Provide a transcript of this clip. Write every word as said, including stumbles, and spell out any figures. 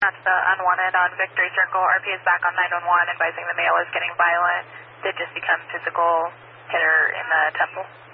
That's the unwanted on Victory Circle. R P is back on nine one one, advising the male is getting violent. Did just become physical, hit her in the temple.